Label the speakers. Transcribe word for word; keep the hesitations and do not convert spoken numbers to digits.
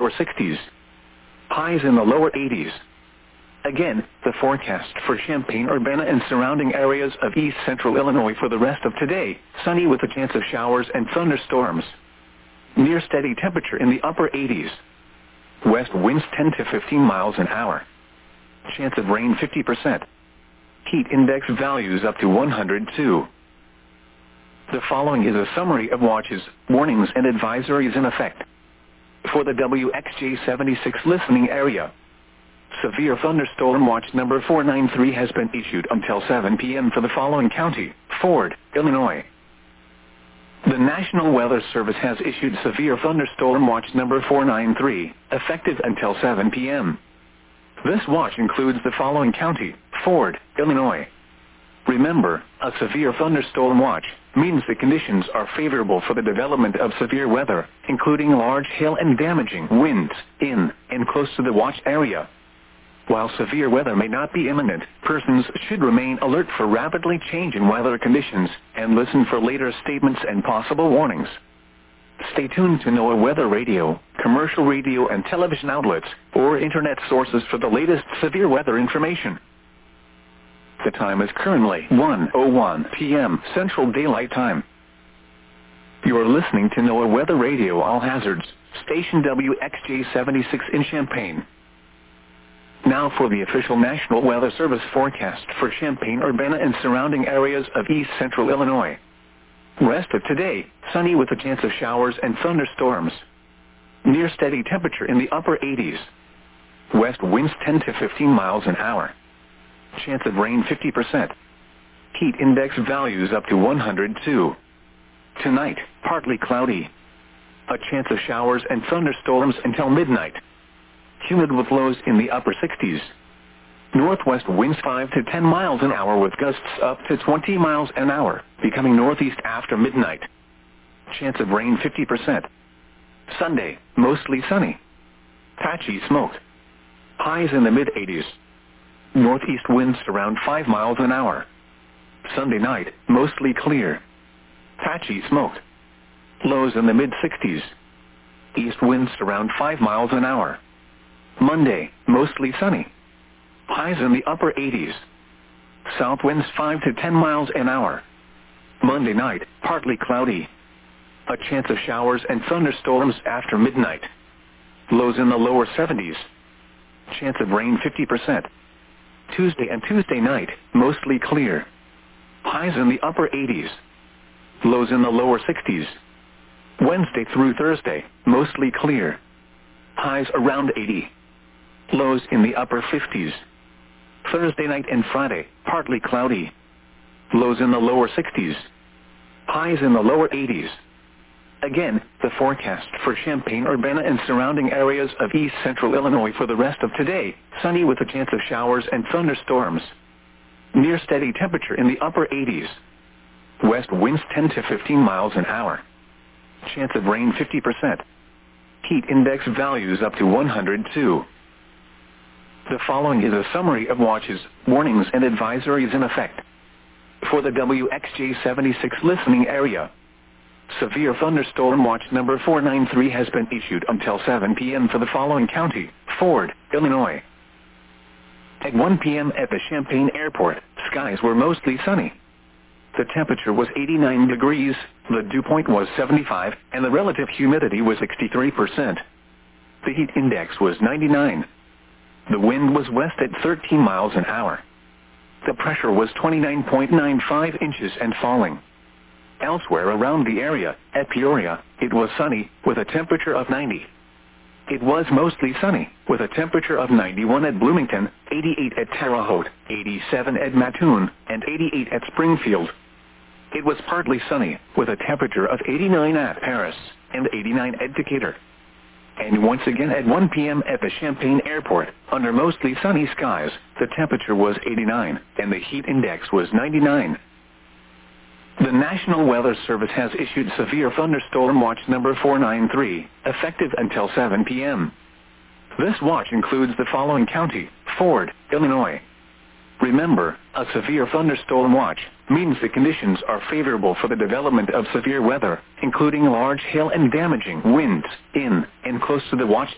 Speaker 1: or sixties. Highs in the lower eighties. Again, the forecast for Champaign-Urbana and surrounding areas of east central Illinois for the rest of today: sunny with a chance of showers and thunderstorms. Near steady temperature in the upper eighties. West winds ten to fifteen miles an hour. Chance of rain fifty percent. Heat index values up to one hundred two. The following is a summary of watches, warnings and advisories in effect. For the W X J seventy-six listening area, severe thunderstorm watch number four nine three has been issued until seven p m for the following county: Ford, Illinois. The National Weather Service has issued severe thunderstorm watch number four nine three, effective until seven p m This watch includes the following county: Ford, Illinois. Remember, a severe thunderstorm watch means the conditions are favorable for the development of severe weather, including large hail and damaging winds, in and close to the watch area. While severe weather may not be imminent, persons should remain alert for rapidly changing weather conditions and listen for later statements and possible warnings. Stay tuned to NOAA Weather Radio, commercial radio and television outlets, or internet sources for the latest severe weather information. The time is currently one oh one p m Central Daylight Time. You are listening to NOAA Weather Radio All Hazards, station W X J seventy-six in Champaign. Now for the official National Weather Service forecast for Champaign-Urbana and surrounding areas of east central Illinois. Rest of today, sunny with a chance of showers and thunderstorms. Near steady temperature in the upper eighties. West winds ten to fifteen miles an hour. Chance of rain fifty percent. Heat index values up to one hundred two. Tonight, partly cloudy. A chance of showers and thunderstorms until midnight. Humid with lows in the upper sixties. Northwest winds five to ten miles an hour with gusts up to twenty miles an hour, becoming northeast after midnight. Chance of rain fifty percent. Sunday, mostly sunny. Patchy smoke. Highs in the mid eighties. Northeast winds around five miles an hour. Sunday night, mostly clear. Patchy smoke. Lows in the mid sixties. East winds around five miles an hour. Monday, mostly sunny. Highs in the upper eighties. South winds five to ten miles an hour. Monday night, partly cloudy. A chance of showers and thunderstorms after midnight. Lows in the lower seventies. Chance of rain fifty percent. Tuesday and Tuesday night, mostly clear. Highs in the upper eighties. Lows in the lower sixties. Wednesday through Thursday, mostly clear. Highs around eighty. Lows in the upper fifties. Thursday night and Friday, partly cloudy. Lows in the lower sixties. Highs in the lower eighties. Again, the forecast for Champaign-Urbana and surrounding areas of east central Illinois for the rest of today: sunny with a chance of showers and thunderstorms. Near steady temperature in the upper eighties. West winds ten to fifteen miles an hour. Chance of rain fifty percent. Heat index values up to one hundred two. The following is a summary of watches, warnings and advisories in effect. For the W X J seventy-six listening area, severe thunderstorm watch number four nine three has been issued until seven p m for the following county: Ford, Illinois. At one p m at the Champaign Airport, skies were mostly sunny. The temperature was eighty-nine degrees, the dew point was seventy-five, and the relative humidity was sixty-three percent. The heat index was ninety-nine. The wind was west at thirteen miles an hour. The pressure was twenty-nine point nine five inches and falling. Elsewhere around the area, at Peoria, it was sunny, with a temperature of ninety. It was mostly sunny, with a temperature of ninety-one at Bloomington, eighty-eight at Terre Haute, eighty-seven at Mattoon, and eighty-eight at Springfield. It was partly sunny, with a temperature of eighty-nine at Paris, and eighty-nine at Decatur. And once again at one p m at the Champaign Airport, under mostly sunny skies, the temperature was eighty-nine, and the heat index was ninety-nine. The National Weather Service has issued severe thunderstorm watch number four nine three, effective until seven p m This watch includes the following county: Ford, Illinois. Remember, a severe thunderstorm watch means the conditions are favorable for the development of severe weather, including large hail and damaging winds, in and close to the watch